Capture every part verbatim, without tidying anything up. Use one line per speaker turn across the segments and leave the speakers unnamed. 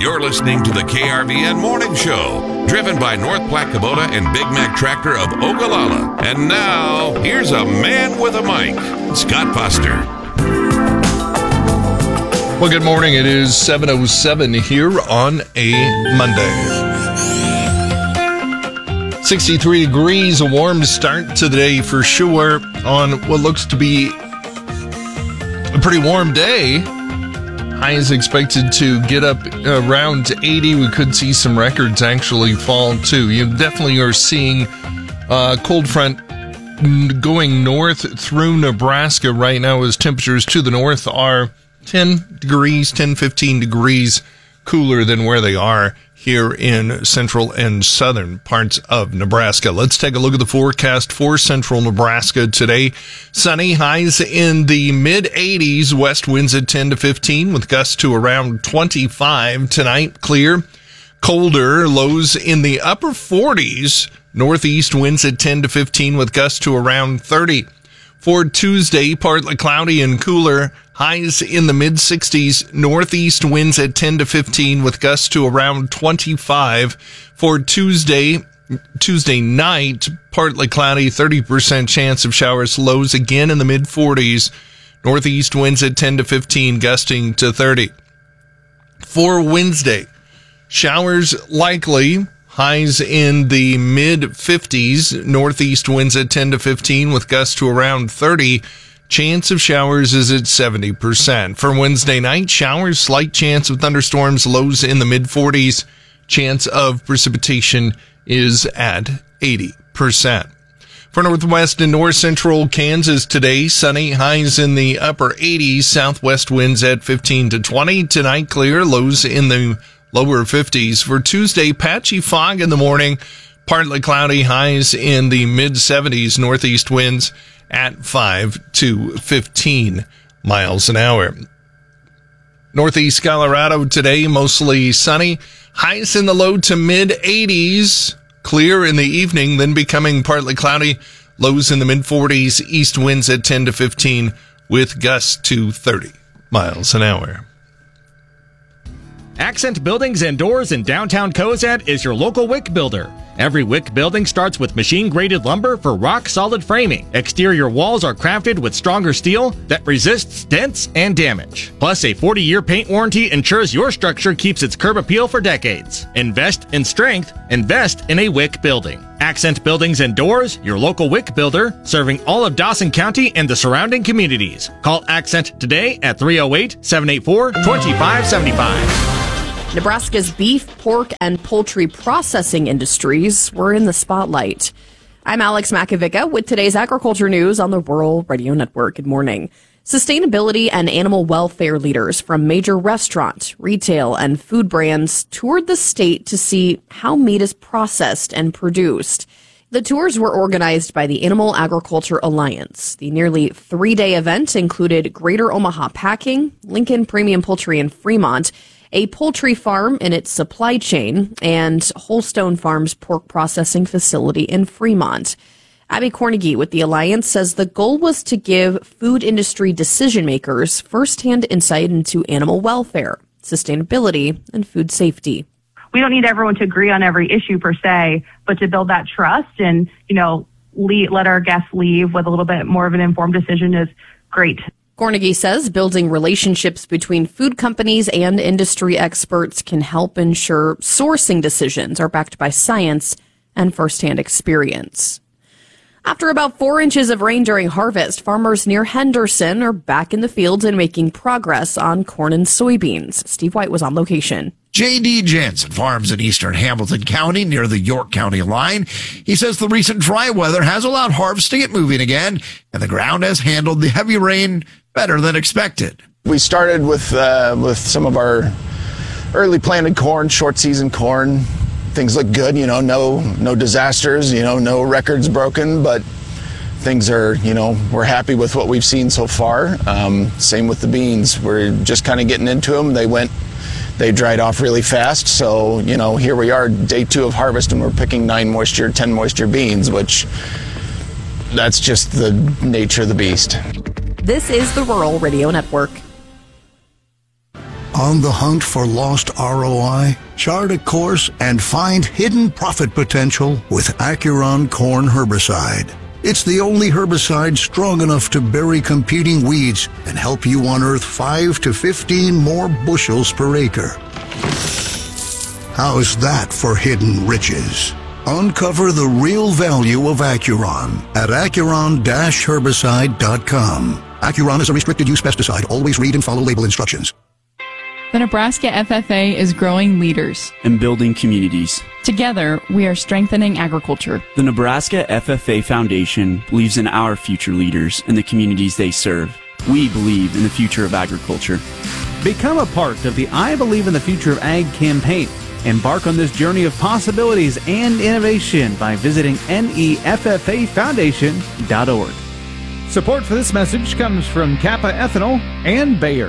You're listening to the K R V N Morning Show, driven by North Platte Kubota and Big Mac Tractor of Ogallala. And now, here's a man with a mic, Scott Foster.
Well, good morning. It is seven oh seven here on a Monday. sixty-three degrees, a warm start to the day for sure on what looks to be a pretty warm day. High is expected to get up around eighty. We could see some records actually fall too. You definitely are seeing a cold front going north through Nebraska right now as temperatures to the north are ten degrees, ten, fifteen degrees cooler than where they are here in central and southern parts of Nebraska. Let's take a look at the forecast for central Nebraska today. Sunny, highs in the mid eighties, west winds at ten to fifteen with gusts to around twenty-five. Tonight, clear, colder, lows in the upper forties, northeast winds at ten to fifteen with gusts to around thirty. For Tuesday, partly cloudy and cooler, highs in the mid-sixties, northeast winds at ten to fifteen with gusts to around twenty-five. For Tuesday, Tuesday night, partly cloudy, thirty percent chance of showers, lows again in the mid-forties, northeast winds at ten to fifteen, gusting to thirty. For Wednesday, showers likely, highs in the mid-fifties, northeast winds at ten to fifteen with gusts to around thirty. Chance of showers is at seventy percent. For Wednesday night, showers, slight chance of thunderstorms, lows in the mid-forties. Chance of precipitation is at eighty percent. For northwest and north central Kansas today, sunny, highs in the upper eighties, southwest winds at fifteen to twenty. Tonight, clear, lows in the lower fifties. For Tuesday, patchy fog in the morning, partly cloudy, highs in the mid-seventies, northeast winds at five to fifteen miles an hour. Northeast Colorado today, mostly sunny, highs in the low to mid-eighties, clear in the evening, then becoming partly cloudy, lows in the mid-forties, east winds at ten to fifteen with gusts to thirty miles an hour.
Accent Buildings and Doors in downtown Cozad is your local wick builder. Every wick building starts with machine-graded lumber for rock-solid framing. Exterior walls are crafted with stronger steel that resists dents and damage. Plus, a forty-year paint warranty ensures your structure keeps its curb appeal for decades. Invest in strength. Invest in a wick building. Accent Buildings and Doors, your local wick builder, serving all of Dawson County and the surrounding communities. Call Accent today at three oh eight, seven eight four, two five seven five.
Nebraska's beef, pork, and poultry processing industries were in the spotlight. I'm Alex Makovica with today's agriculture news on the Rural Radio Network. Good morning. Sustainability and animal welfare leaders from major restaurant, retail, and food brands toured the state to see how meat is processed and produced. The tours were organized by the Animal Agriculture Alliance. The nearly three-day event included Greater Omaha Packing, Lincoln Premium Poultry in Fremont, a poultry farm in its supply chain, and Holstone Farms pork processing facility in Fremont. Abby Cornegie with the Alliance says the goal was to give food industry decision makers firsthand insight into animal welfare, sustainability, and food safety.
We don't need everyone to agree on every issue per se, but to build that trust and, you know, lead, let our guests leave with a little bit more of an informed decision is great.
Cornegie says building relationships between food companies and industry experts can help ensure sourcing decisions are backed by science and firsthand experience. After about four inches of rain during harvest, farmers near Henderson are back in the fields and making progress on corn and soybeans. Steve White was on location.
J D. Jansen farms in eastern Hamilton County near the York County line. He says the recent dry weather has allowed harvest to get moving again, and the ground has handled the heavy rain better than expected.
We started with uh, with some of our early planted corn, short season corn. Things look good, you know, no no disasters, you know, no records broken, but things are, you know, we're happy with what we've seen so far. Um, same with the beans. We're just kind of getting into them. They went They dried off really fast, so, you know, here we are, day two of harvest, and we're picking nine moisture, ten moisture beans, which that's just the nature of the beast.
This is the Rural Radio Network.
On the hunt for lost R O I? Chart a course and find hidden profit potential with Acuron Corn Herbicide. It's the only herbicide strong enough to bury competing weeds and help you unearth five to fifteen more bushels per acre. How's that for hidden riches? Uncover the real value of Acuron at acuron dash herbicide dot com. Acuron is a restricted use pesticide. Always read and follow label instructions.
The Nebraska F F A is growing leaders
and building communities.
Together, we are strengthening agriculture.
The Nebraska F F A Foundation believes in our future leaders and the communities they serve. We believe in the future of agriculture.
Become a part of the I Believe in the Future of Ag campaign. Embark on this journey of possibilities and innovation by visiting N E F F A foundation dot org. Support for this message comes from Kappa Ethanol and Bayer.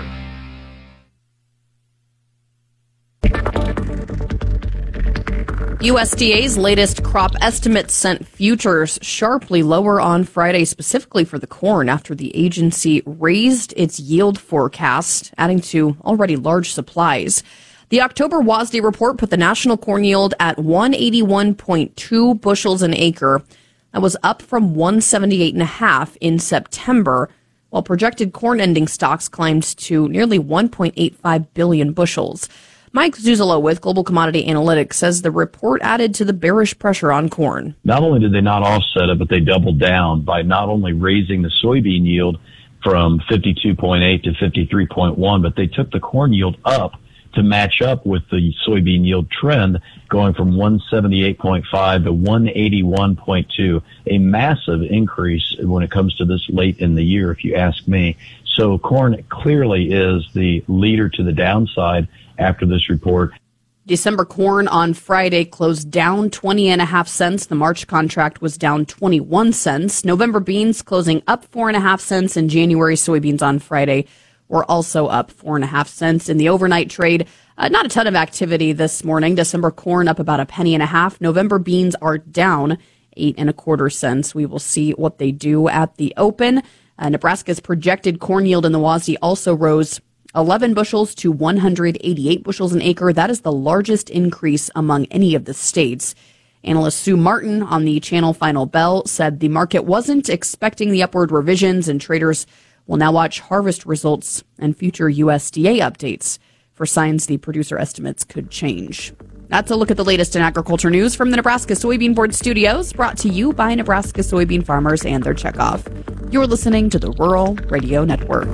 U S D A's latest crop estimates sent futures sharply lower on Friday, specifically for the corn, after the agency raised its yield forecast, adding to already large supplies. The October W A S D report put the national corn yield at one eighty-one point two bushels an acre. That was up from one seventy-eight point five in September, while projected corn ending stocks climbed to nearly one point eight five billion bushels. Mike Zuzolo with Global Commodity Analytics says the report added to the bearish pressure on corn.
Not only did they not offset it, but they doubled down by not only raising the soybean yield from fifty-two point eight to fifty-three point one, but they took the corn yield up to match up with the soybean yield trend, going from one seventy-eight point five to one eighty-one point two, a massive increase when it comes to this late in the year, if you ask me. So corn clearly is the leader to the downside after this report.
December corn on Friday closed down twenty and a half cents. The March contract was down twenty-one cents. November beans closing up four and a half cents, and January soybeans on Friday were also up four and a half cents. In the overnight trade, uh, not a ton of activity this morning. December corn up about a penny and a half. November beans are down eight and a quarter cents. We will see what they do at the open. Uh, Nebraska's projected corn yield in the W A S D also rose eleven bushels to one hundred eighty-eight bushels an acre. That is the largest increase among any of the states. Analyst Sue Martin on the Channel Final Bell said the market wasn't expecting the upward revisions, and traders will now watch harvest results and future U S D A updates for signs the producer estimates could change. That's a look at the latest in agriculture news from the Nebraska Soybean Board Studios, brought to you by Nebraska soybean farmers and their checkoff. You're listening to the Rural Radio Network.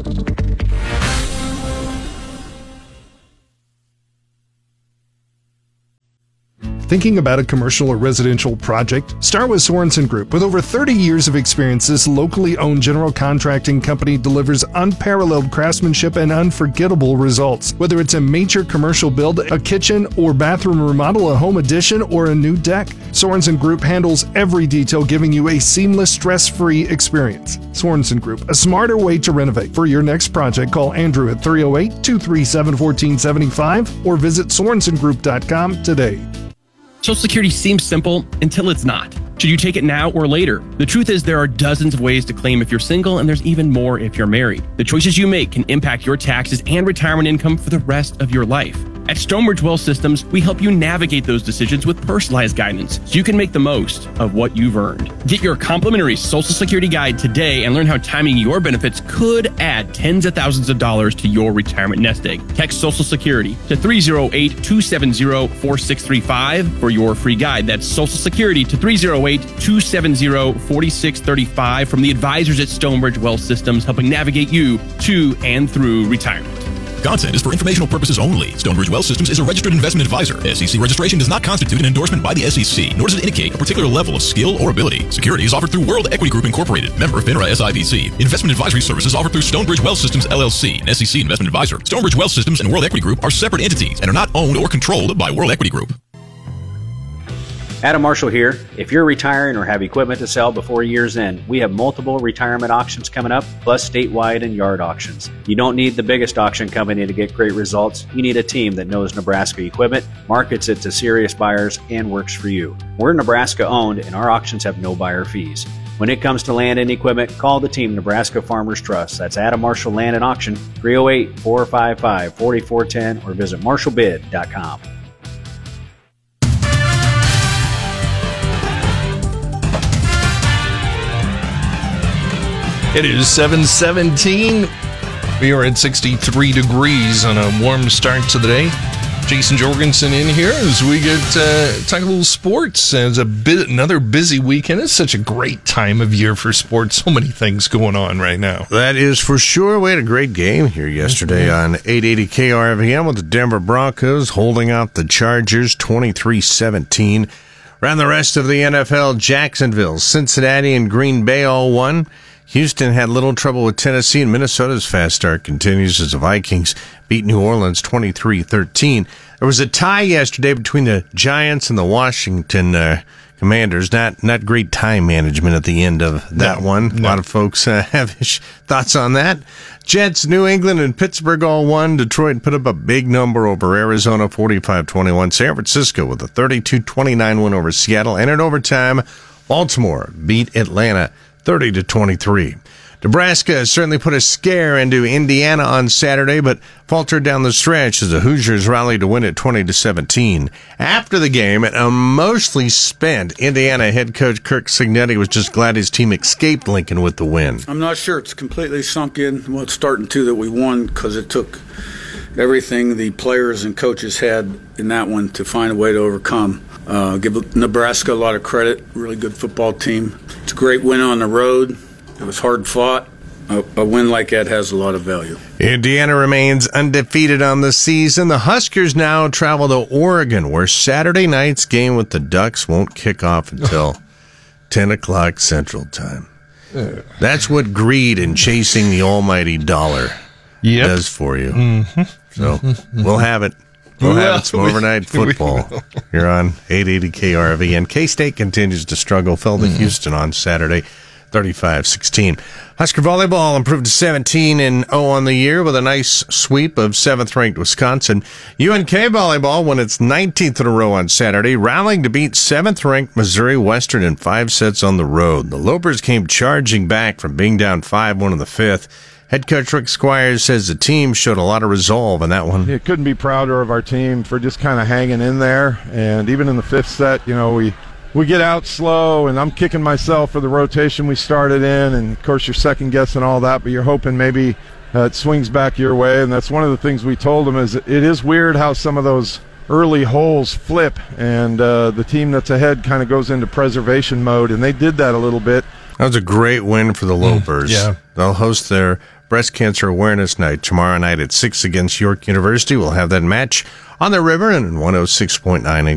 Thinking about a commercial or residential project? Start with Sorensen Group. With over thirty years of experience, this locally owned general contracting company delivers unparalleled craftsmanship and unforgettable results. Whether it's a major commercial build, a kitchen or bathroom remodel, a home addition, or a new deck, Sorensen Group handles every detail, giving you a seamless, stress-free experience. Sorensen Group, a smarter way to renovate. For your next project, call Andrew at three oh eight, two three seven, one four seven five or visit sorensen group dot com today.
Social Security seems simple until it's not. Should you take it now or later? The truth is there are dozens of ways to claim if you're single, and there's even more if you're married. The choices you make can impact your taxes and retirement income for the rest of your life. At Stonebridge Wealth Systems, we help you navigate those decisions with personalized guidance so you can make the most of what you've earned. Get your complimentary Social Security guide today and learn how timing your benefits could add tens of thousands of dollars to your retirement nest egg. Text Social Security to three oh eight, two seven oh, four six three five for your free guide. That's Social Security to three oh eight, two seven oh, four six three five from the advisors at Stonebridge Wealth Systems, helping navigate you to and through retirement.
Content is for informational purposes only. Stonebridge Wealth Systems is a registered investment advisor. S E C registration does not constitute an endorsement by the S E C, nor does it indicate a particular level of skill or ability. Securities offered through World Equity Group Incorporated, member of FINRA S I P C. Investment advisory services offered through Stonebridge Wealth Systems L L C, an S E C investment advisor. Stonebridge Wealth Systems and World Equity Group are separate entities and are not owned or controlled by World Equity Group.
Adam Marshall here. If you're retiring or have equipment to sell before year's end, we have multiple retirement auctions coming up, plus statewide and yard auctions. You don't need the biggest auction company to get great results. You need a team that knows Nebraska equipment, markets it to serious buyers, and works for you. We're Nebraska owned, and our auctions have no buyer fees. When it comes to land and equipment, call the team Nebraska Farmers Trust. That's Adam Marshall Land and Auction, three oh eight, four five five, four four one zero, or visit marshall bid dot com.
It is seven seventeen. We are at sixty-three degrees on a warm start to the day. Jason Jorgensen in here as we get uh, talk a little sports. It's a bit another busy weekend. It's such a great time of year for sports. So many things going on right now.
That is for sure. We had a great game here yesterday on eight eighty K R V M with the Denver Broncos holding out the Chargers twenty-three seventeen. Around the rest of the N F L, Jacksonville, Cincinnati, and Green Bay all won. Houston had little trouble with Tennessee, and Minnesota's fast start continues as the Vikings beat New Orleans twenty-three thirteen. There was a tie yesterday between the Giants and the Washington uh, Commanders. Not not great time management at the end of that no, one. No. A lot of folks uh, have thoughts on that. Jets, New England, and Pittsburgh all won. Detroit put up a big number over Arizona, forty-five twenty-one. San Francisco with a thirty-two twenty-nine win over Seattle. And in overtime, Baltimore beat Atlanta thirty to twenty-three. Nebraska certainly put a scare into Indiana on Saturday, but faltered down the stretch as the Hoosiers rallied to win it twenty to seventeen. After the game, an emotionally spent Indiana head coach Kirk Cignetti was just glad his team escaped Lincoln with the win.
I'm not sure it's completely sunk in. Well, it's starting to that we won because it took everything the players and coaches had in that one to find a way to overcome. Uh, give Nebraska a lot of credit. Really good football team. It's a great win on the road. It was hard fought. A, a win like that has a lot of value.
Indiana remains undefeated on the season. The Huskers now travel to Oregon, where Saturday night's game with the Ducks won't kick off until ten o'clock Central Time. That's what greed and chasing the almighty dollar yep. does for you. Mm-hmm. So mm-hmm. we'll have it. We'll have it some overnight football here on eight eighty K R V. And K-State continues to struggle. Fell to mm-hmm. Houston on Saturday, thirty-five sixteen. Husker volleyball improved to seventeen and oh on the year with a nice sweep of seventh-ranked Wisconsin. U N K volleyball won its nineteenth in a row on Saturday, rallying to beat seventh-ranked Missouri Western in five sets on the road. The Lopers came charging back from being down five one in the fifth. Head coach Rick Squires says the team showed a lot of resolve in that one.
Yeah, couldn't be prouder of our team for just kind of hanging in there. And even in the fifth set, you know, we we get out slow, and I'm kicking myself for the rotation we started in. And, of course, you're second-guessing all that, but you're hoping maybe uh, it swings back your way. And that's one of the things we told them is it is weird how some of those early holes flip, and uh, the team that's ahead kind of goes into preservation mode, and they did that a little bit.
That was a great win for the Lopers. Mm, yeah. They'll host their Breast Cancer Awareness Night tomorrow night at six against York University. We'll have that match on the river and one oh six point nine